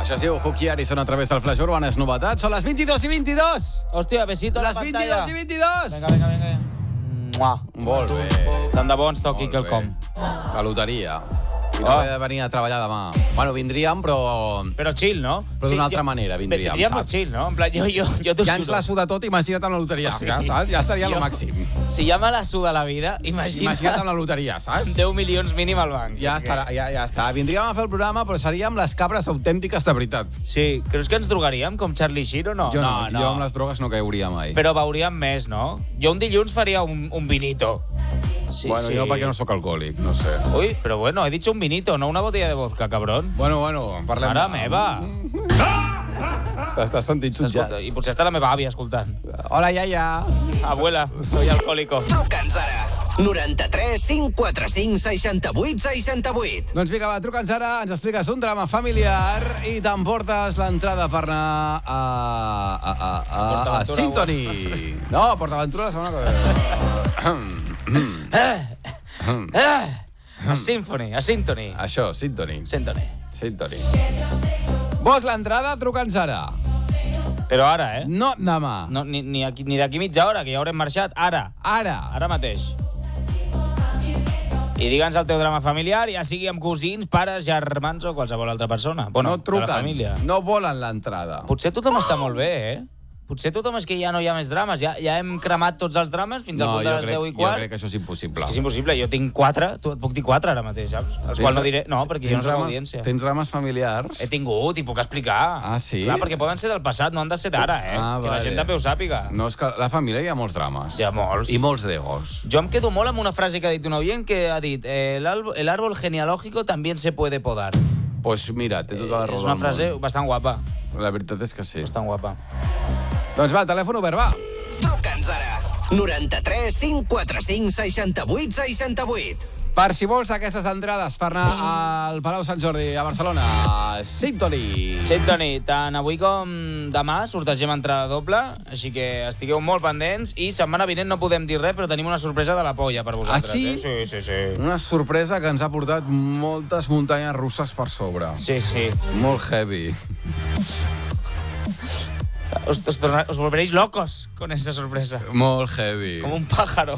Això sí, Hooky Harrison a través del Flash Urbanes novetats. Són les 22:22. Hòstia, besito a la Les pantalla. 22:22. Vinga. Mua. Molt bé. Tant de bo ens toqui quelcom. La loteria. I no he de venir a treballar demà. Bueno, vindríem, però chill, no? Però d'una altra manera vindríem, Vindríem saps? chill, no? En plan, jo t'ho ja ens la suda tot, imagina't amb la loteria, saps? Ja seria lo màxim. Si ja me la suda la vida, Imagina't amb la loteria, saps? 10 milions mínim al banc. Ja està. Vindríem a fer el programa, però seríem les cabres autèntiques de veritat. Sí, creus que ens drogaríem com Charlie Sheen o no? Jo no. Jo amb les drogues no cairia mai. Però veuríem més, no? Jo un dilluns faria un vinito. Sí, bueno, jo perquè no sóc alcohòlic, no sé. Uy, pero bueno, he dicho un vinito, no una botella de vodka, cabrón. Bueno, parlem... Mare meva. T'estàs sentint jutjat. I potser està la meva àvia escoltant. Hola, iaia. Abuela, soy alcohólico. Truca'ns ara. 93 545 68 68. Doncs vinga, va, truca'ns ara, ens expliques un drama familiar i t'emportes l'entrada per anar a Symphony. No, a PortAventura la setmana que A Symphony. Això, Symphony. Symphony. Vols l'entrada? Truca'ns ara. Però ara, No demà. No, ni d'aquí mitja hora, que ja haurem marxat. Ara mateix. I digue'ns el teu drama familiar, ja sigui amb cosins, pares, germans o qualsevol altra persona. Bueno, No truquen, de la família. no volen l'entrada. Potser tothom està molt bé, Potser tothom és que ja no hi ha més drames. Ja hem cremat tots els drames fins al punt de les 10 i quart. Jo crec que això és impossible. És impossible. Jo tinc 4, tu et puc dir 4 ara mateix, saps? Els quals no diré... No, perquè jo no soc audiència. Tens drames familiars? He tingut i puc explicar. Ah, sí? Clar, perquè poden ser del passat, no han de ser d'ara, que la gent també ho sàpiga. No, és que a la família hi ha molts drames. Hi ha molts. I molts d'egos. Jo em quedo molt amb una frase que ha dit un oient que ha dit el árbol genealógico también se puede podar. Pues mira, té tota la raó. És una frase bastant guapa. La veritat és que sí. Bastant guapa. Doncs va, telèfon obert, va. Truca'ns ara. 93 545 68 68. Per si vols aquestes entrades per anar al Palau Sant Jordi a Barcelona. Symphony. Tant avui com demà sortegem entrada doble, així que estigueu molt pendents i setmana vinent no podem dir res, però tenim una sorpresa de la polla per vosaltres. Ah, sí? Sí. Una sorpresa que ens ha portat moltes muntanyes russes per sobre. Sí. Molt heavy. Os volveréis locos con esa sorpresa. Molt heavy. Como un pájaro.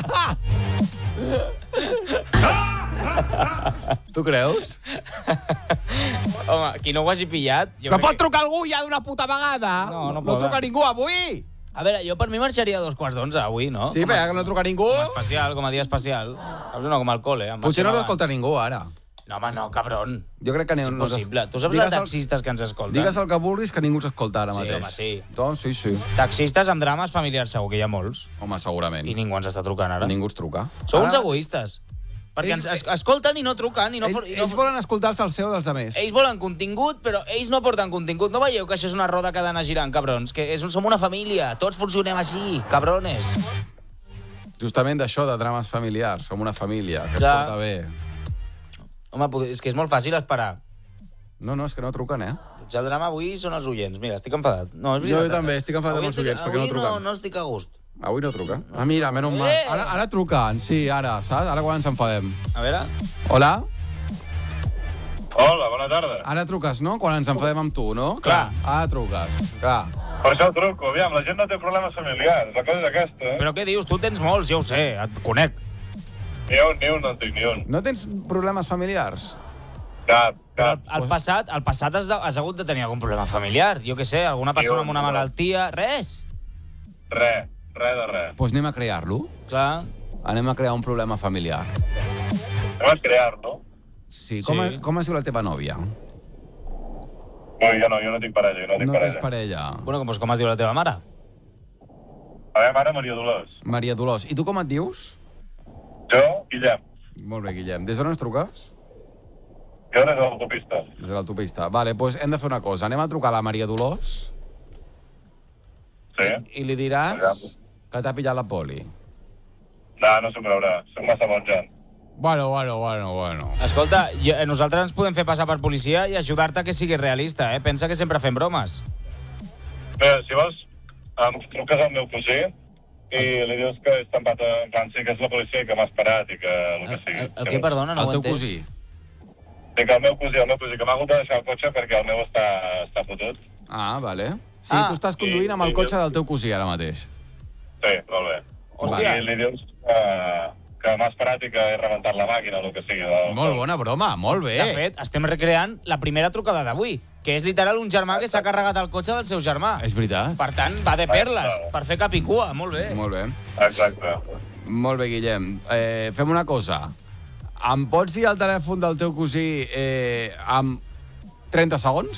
Tu creus? Home, qui no ho hagi pillat... Però pot trucar algú ja d'una puta vegada? No truca ningú avui? A veure, jo per mi marxaria a 2:15 avui, no? Sí, perquè que no truca ningú. Com a dia especial. Saps, no, com al col·le. Potser no l'escolta ningú, ara. No, home, no, cabron. Jo crec que és impossible. Tu saps els taxistes que ens escolten? Digues el que vulguis, que ningú s'escolta ara mateix. Home, sí. Doncs sí. Taxistes amb drames familiars, segur que hi ha molts. Home, segurament. I ningú ens està trucant ara. Ningú ens truca. Sou uns egoistes. Perquè ens escolten i no truquen. Ells volen escoltar-se el seu dels altres. Ells volen contingut, però ells no porten contingut. No veieu que això és una roda que ha d'anar girant, cabrons? Que som una família. Tots funcionem així, cabrones. Justament d'això, de drames familiars. Som una família, que es porta bé. Home, és que és molt fàcil esperar. No, és que no truquen, Potser el drama avui són els oients. Mira, estic enfadat. No, és veritat. Jo també estic enfadat amb els oients, perquè no truquen. Avui no estic a gust. Avui no truca. Ah, mira, menys mal. Ara truquen, sí, ara, saps? Ara quan ens enfadem. A veure... Hola? Hola, bona tarda. Ara truques, no? Quan ens enfadem amb tu, no? Clar. Ara truques, clar. Per això truco, aviam, la gent no té problemes familiars, la cosa és aquesta, Però què dius? Tu tens molts, ja ho sé, et conec. Ni un, no en tinc ni un. No tens problemes familiars? Cap. Al passat has hagut de tenir algun problema familiar. Jo què sé, alguna persona amb una malaltia... Res? Res de res. Doncs anem a crear-lo. Clar. Anem a crear un problema familiar. Anem a crear-lo? Sí. Com es diu la teva nòvia? Jo no tinc parella, No tens parella. Bueno, doncs com es diu la teva mare? La meva mare, Maria Dolors. Maria Dolors. I tu com et dius? Jo, Guillem. Molt bé, Guillem. Des d'on ens truques? Jo des de l'autopista. Des de l'autopista. Vale, doncs hem de fer una cosa. Anem a trucar a la Maria Dolors. Sí. I li diràs que t'ha pillat la poli. No s'ho creurà. Soc massa bon gent. Bueno. Escolta, nosaltres ens podem fer passar per policia i ajudar-te a que siguis realista, Pensa que sempre fem bromes. Bé, si vols, truques al meu cosí i li dius que he estampat en França, que és la policia que m'ha esperat i que el que sigui. El que, perdona, no ho el teu entès. cosí. Dic el meu cosí, que m'ha hagut de deixar el cotxe perquè el meu està fotut. Ah, vale. Sí, tu estàs conduint amb el cotxe del teu cosí ara mateix. Sí, molt bé. Hòstia. I li dius que m'ha esperat i que he rebentat la màquina o el que sigui. Molt bona broma, molt bé. De fet, estem recreant la primera trucada d'avui, que és literal un germà que s'ha carregat el cotxe del seu germà. És veritat. Per tant, va de perles, per fer cap i cua. Molt bé. Molt bé. Exacte. Molt bé, Guillem. Fem una cosa. Em pots dir el telèfon del teu cosí amb 30 segons?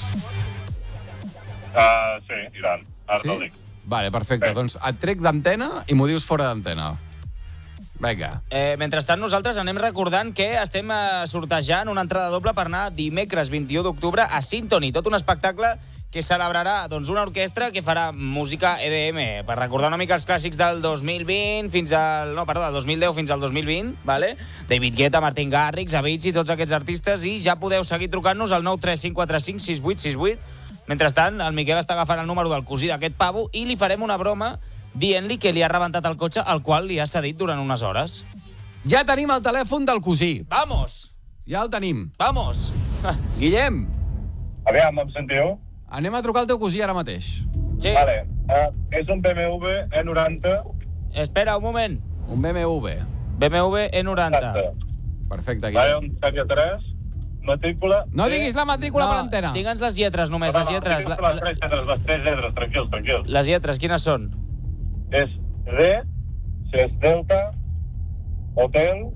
Sí, i tant. Ara te'l dic. Vale, perfecte. Doncs et trec d'antena i m'ho dius fora d'antena. Vinga. Mentrestant, nosaltres anem recordant que estem sortejant una entrada doble per anar dimecres 21 d'octubre a Symphony, tot un espectacle que celebrarà una orquestra que farà música EDM, per recordar una mica els clàssics del 2020 del 2010 fins al 2020, vale? David Guetta, Martin Garrix, Avicii, tots aquests artistes, i ja podeu seguir trucant-nos al 935456868. Mentrestant, el Miquel està agafant el número del cosí d'aquest pavo i li farem una broma dient-li que li ha rebentat el cotxe, al qual li ha cedit durant unes hores. Ja tenim el telèfon del cosí. Vamos! Ja el tenim. Vamos! Guillem, Aviam, em sentiu? anem a trucar al teu cosí ara mateix. Sí. Vale. És un BMW E90. Espera, un moment. Un BMW. BMW E90. Perfecte, Guillem. Lion sèrie 3, matrícula... No diguis la matrícula per antena. Digue'ns les lletres només, les lletres. Les tres lletres, tranquils. Les lletres, quines són? És D, si és Delta, Hotel,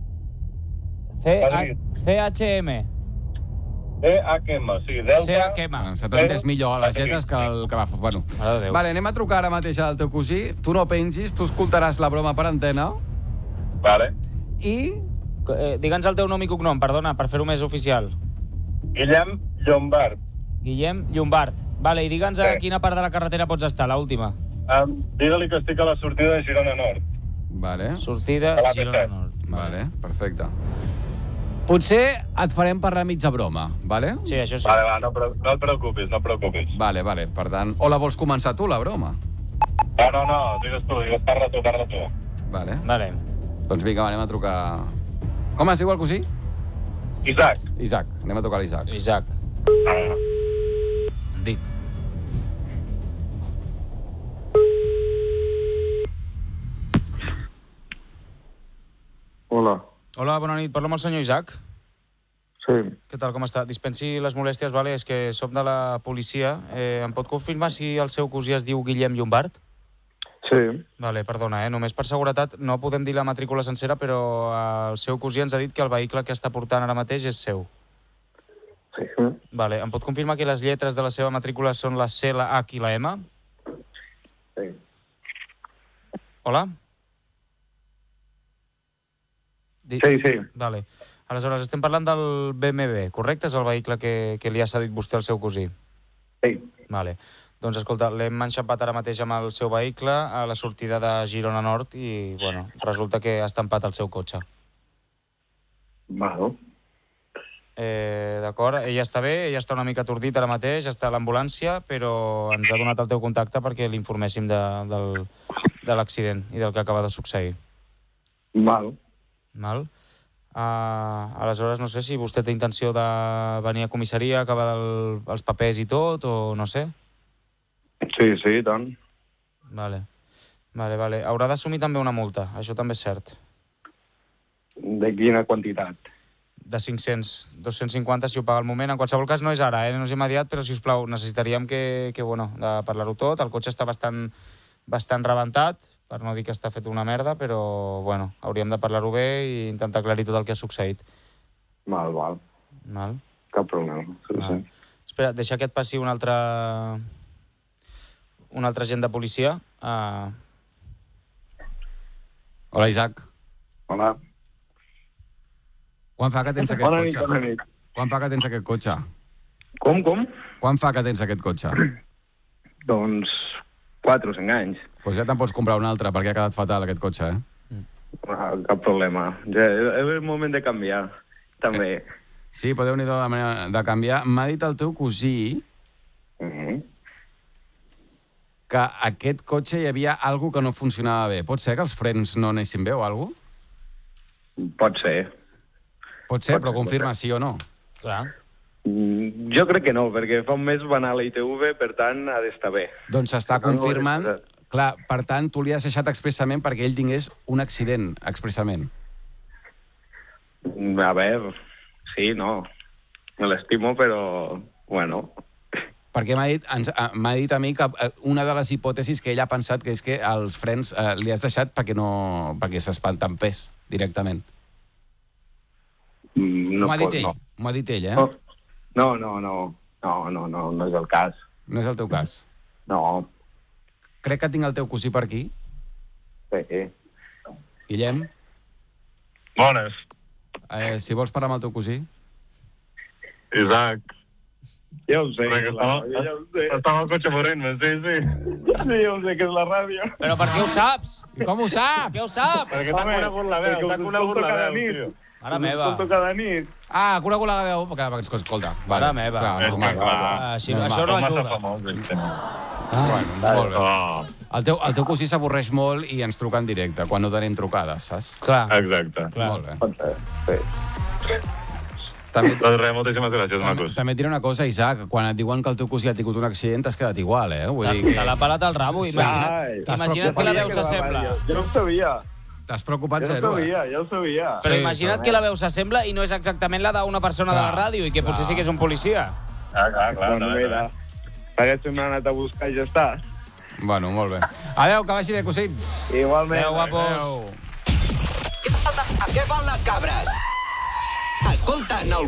CHM. DHM, sí, Delta... CHM. Se t'ha entès millor a les lletres que el que va... Bueno. Mare de Déu. Vale, anem a trucar ara mateix al teu cosí. Tu no pengis, tu escoltaràs la broma per antena. Vale. I... Digue'ns el teu nom i cognom, perdona, per fer-ho més oficial. Guillem Llombard. Guillem Llombard. Vale, i digue'ns a quina part de la carretera pots estar, l'última. Digue-li que estic a la sortida de Girona Nord. Vale. Sortida A la Girona P7. Nord. Vale, perfecte. Potser et farem per la mitja broma, vale? Sí, això sí. Vale, va, no et preocupis, no et preocupis. Vale, per tant... O la vols començar tu, la broma? No, digues parla tu. Vale. Vale. Doncs vinga, anem a trucar... Com es diu el cosí? Isaac. Isaac. Anem a trucar a l'Isaac. Isaac. Dic. Hola. Hola, bona nit. Parlo amb el senyor Isaac. Sí. Què tal, com està? Dispensi les molèsties, vale? És que som de la policia. Em pot confirmar si el seu cosí es diu Guillem Llombard? Sí. Vale, perdona, només per seguretat no podem dir la matrícula sencera, però el seu cosí ens ha dit que el vehicle que està portant ara mateix és seu. Sí. Vale, em pot confirmar que les lletres de la seva matrícula són la C, la H i la M? Sí. Hola? Sí. Vale. Aleshores, estem parlant del BMW, correcte? És el vehicle que li ha cedit vostè al seu cosí? Sí. Vale. Doncs, escolta, l'hem enxampat ara mateix amb el seu vehicle a la sortida de Girona Nord i, bueno, resulta que ha estampat el seu cotxe. Val. D'acord? Ella està bé, ella està una mica atordit ara mateix, està a l'ambulància, però ens ha donat el teu contacte perquè l'informéssim de l'accident i del que acaba de succeir. Val. Val? Aleshores, no sé si vostè té intenció de venir a comissaria, acabar els papers i tot, o no sé. Sí, tant. Vale. Haurà d'assumir també una multa, això també és cert. De quina quantitat? De 500, 250 si ho paga al moment. En qualsevol cas no és ara, no és immediat, però si us plau, necessitaríem que de parlar-ho tot. El cotxe està bastant rebentat, per no dir que està fet una merda, però, bueno, hauríem de parlar-ho bé i intentar aclarir tot el que ha succeït. Val. Val? Cap problema. Sí. Espera, deixa que et passi un altre agent de policia. Hola, Isaac. Hola. Quan fa que tens aquest cotxe? Bona nit. Quan fa que tens aquest cotxe? Com? Quan fa que tens aquest cotxe? Doncs 4 o 5 anys. Doncs ja te'n pots comprar un altre, perquè ha quedat fatal aquest cotxe, Cap problema. Ja és el moment de canviar, també. Sí, però Déu-n'hi-do la manera de canviar. M'ha dit el teu cosí que aquest cotxe hi havia alguna que no funcionava bé. Pot ser que els frens no anessin bé o alguna cosa? Pot ser. Pot ser, però confirma sí o no. Clar. Jo crec que no, perquè fa un mes va anar a la ITV, per tant, ha d'estar bé. Doncs s'està confirmant... Clar, per tant, tu li has deixat expressament perquè ell tingués un accident, expressament. A veure, sí, no. Me l'estimo, però, bueno... Perquè m'ha dit a mi que una de les hipòtesis que ell ha pensat que és que els frens li has deixat perquè s'espanta amb pes, directament. No M'ho ha dit ell, no. m'ho ha dit ell, eh? No és el cas. No és el teu cas. No, Crec que tinc el teu cosí per aquí. sí. Guillem, Bones. si vols parlar amb el teu cosí. Isaac. Ja ho sé. Estava al cotxe morint-me, sí. Sí, ja ho sé que és la ràdio. Però per què ho saps? I com ho saps? Què ho saps? Perquè t'ha conegut la veu, tio. Mare meva. cada nit. Ah, conegut la veu, perquè escolta. Mare meva. Clar, normal. Això no ajuda. Bueno, molt bé. El teu cosí s'avorreix molt i ens truca en directe, quan no tenim trucades, saps? Clar. Exacte. Molt bé. Sí. També, Doncs res, moltíssimes gràcies, macos. també et diré una cosa, Isaac, quan et diuen que el teu cosí ha tingut un accident, t'has quedat igual, eh? Vull dir que Te l'ha pelat al rabo, imagina't que la veu s'assembla. Jo no ho sabia. t'has preocupat zero, eh? Ja ho sabia. Però Sí, imagina't que la veu s'assembla i no és exactament la d'una persona de la ràdio i que potser sí que és un policia. Clar. Bueno, mira, haguéssim anat a buscar i ja està. Bueno, molt bé. Adéu, que vagi bé, cosins. Igualment. Adéu, guapos. Adéu. A què van les cabres? Escolta,